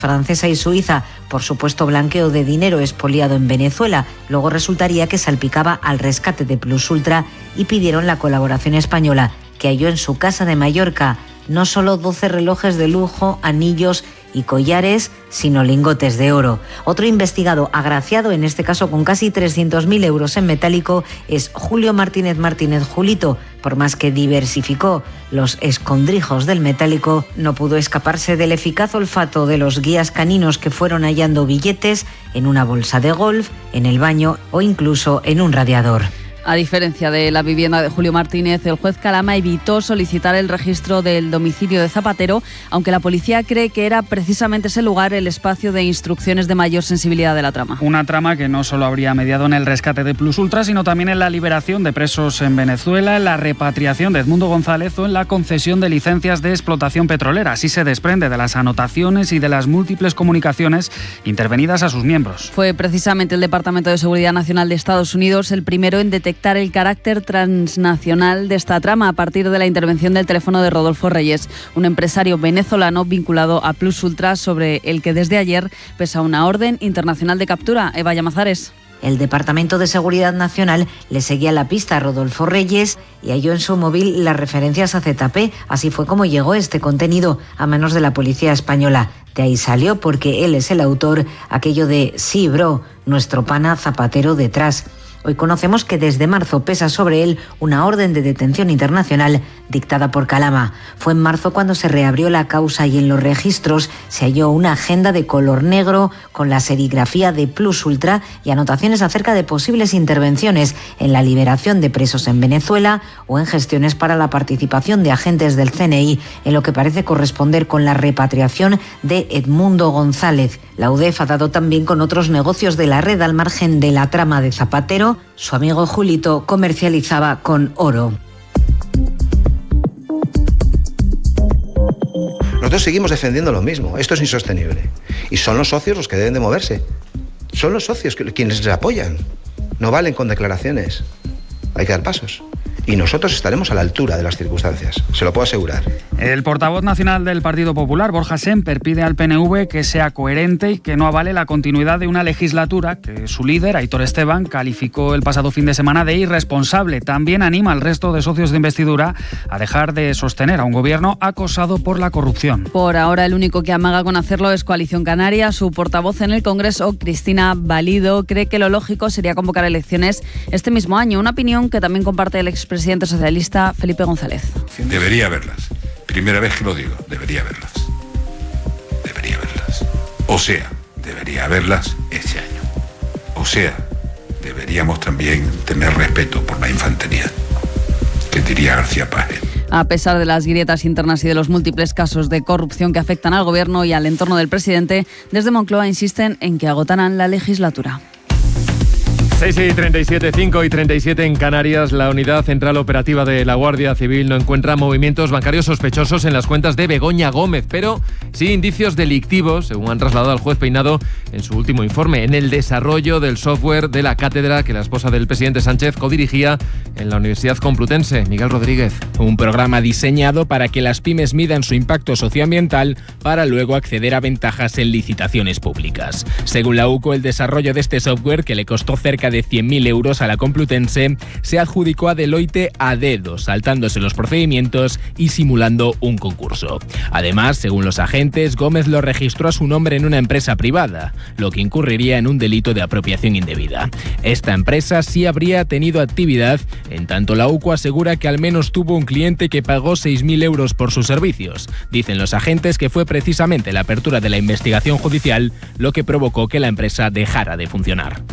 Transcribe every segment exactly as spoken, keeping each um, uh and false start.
francesa y suiza por supuesto blanqueo de dinero expoliado en Venezuela. Luego resultaría que salpicaba al rescate de Plus Ultra y pidieron la colaboración española, que halló en su casa de Mallorca no solo doce relojes de lujo, anillos y collares, sino lingotes de oro. Otro investigado agraciado, en este caso con casi trescientos mil euros en metálico, es Julio Martínez Martínez Julito. Por más que diversificó los escondrijos del metálico, no pudo escaparse del eficaz olfato de los guías caninos que fueron hallando billetes en una bolsa de golf, en el baño o incluso en un radiador. A diferencia de la vivienda de Julio Martínez, el juez Calama evitó solicitar el registro del domicilio de Zapatero, aunque la policía cree que era precisamente ese lugar el espacio de instrucciones de mayor sensibilidad de la trama. Una trama que no solo habría mediado en el rescate de Plus Ultra, sino también en la liberación de presos en Venezuela, en la repatriación de Edmundo González o en la concesión de licencias de explotación petrolera. Así se desprende de las anotaciones y de las múltiples comunicaciones intervenidas a sus miembros. Fue precisamente el Departamento de Seguridad Nacional de Estados Unidos el primero en detectar el carácter transnacional de esta trama a partir de la intervención del teléfono de Rodolfo Reyes, un empresario venezolano vinculado a Plus Ultra, sobre el que desde ayer pesa una orden internacional de captura. Eva Llamazares. El Departamento de Seguridad Nacional le seguía la pista a Rodolfo Reyes y halló en su móvil las referencias a Z P. Así fue como llegó este contenido a manos de la policía española. De ahí salió, porque él es el autor, aquello de "sí, bro, nuestro pana Zapatero detrás". Hoy conocemos que desde marzo pesa sobre él una orden de detención internacional dictada por Calama. Fue en marzo cuando se reabrió la causa y en los registros se halló una agenda de color negro con la serigrafía de Plus Ultra y anotaciones acerca de posibles intervenciones en la liberación de presos en Venezuela o en gestiones para la participación de agentes del C N I en lo que parece corresponder con la repatriación de Edmundo González. La U D E F ha dado también con otros negocios de la red al margen de la trama de Zapatero. Su amigo Julito comercializaba con oro. Nosotros seguimos defendiendo lo mismo. Esto es insostenible. Y son los socios los que deben de moverse. Son los socios quienes les apoyan. No valen con declaraciones. Hay que dar pasos. Y nosotros estaremos a la altura de las circunstancias, se lo puedo asegurar. El portavoz nacional del Partido Popular, Borja Semper, pide al P N V que sea coherente y que no avale la continuidad de una legislatura que su líder, Aitor Esteban, calificó el pasado fin de semana de irresponsable. También anima al resto de socios de investidura a dejar de sostener a un gobierno acosado por la corrupción. Por ahora, el único que amaga con hacerlo es Coalición Canaria. Su portavoz en el Congreso, Cristina Valido, cree que lo lógico sería convocar elecciones este mismo año, una opinión que también comparte el expresidente socialista Felipe González. Debería haberlas. Primera vez que lo digo, debería haberlas. Debería haberlas. O sea, debería haberlas este año. O sea, deberíamos también tener respeto por la infantería, que diría García Páez. A pesar de las grietas internas y de los múltiples casos de corrupción que afectan al gobierno y al entorno del presidente, desde Moncloa insisten en que agotarán la legislatura. seis y treinta y siete, cinco y treinta y siete en Canarias. La Unidad Central Operativa de la Guardia Civil no encuentra movimientos bancarios sospechosos en las cuentas de Begoña Gómez, pero sí indicios delictivos, según han trasladado al juez Peinado en su último informe, en el desarrollo del software de la cátedra que la esposa del presidente Sánchez codirigía en la Universidad Complutense. Miguel Rodríguez. Un programa diseñado para que las pymes midan su impacto socioambiental para luego acceder a ventajas en licitaciones públicas. Según la U C O, el desarrollo de este software, que le costó cerca de cien mil euros a la Complutense, se adjudicó a Deloitte a dedo, saltándose los procedimientos y simulando un concurso. Además, según los agentes, Gómez lo registró a su nombre en una empresa privada, lo que incurriría en un delito de apropiación indebida. Esta empresa sí habría tenido actividad, en tanto la U C O asegura que al menos tuvo un cliente que pagó seis mil euros por sus servicios. Dicen los agentes que fue precisamente la apertura de la investigación judicial lo que provocó que la empresa dejara de funcionar.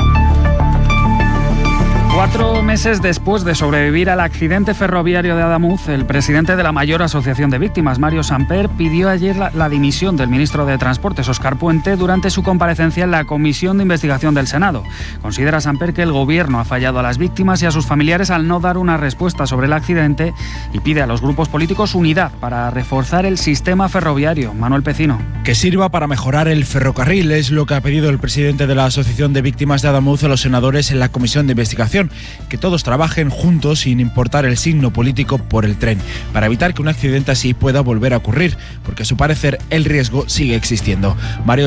Cuatro meses después de sobrevivir al accidente ferroviario de Adamuz, el presidente de la mayor asociación de víctimas, Mario Samper, pidió ayer la, la dimisión del ministro de Transportes, Óscar Puente, durante su comparecencia en la Comisión de Investigación del Senado. Considera Samper que el gobierno ha fallado a las víctimas y a sus familiares al no dar una respuesta sobre el accidente y pide a los grupos políticos unidad para reforzar el sistema ferroviario. Manuel Pecino. Que sirva para mejorar el ferrocarril es lo que ha pedido el presidente de la Asociación de Víctimas de Adamuz a los senadores en la Comisión de Investigación. solución, que todos trabajen juntos sin importar el signo político por el tren, para evitar que un accidente así pueda volver a ocurrir, porque a su parecer el riesgo sigue existiendo. Mario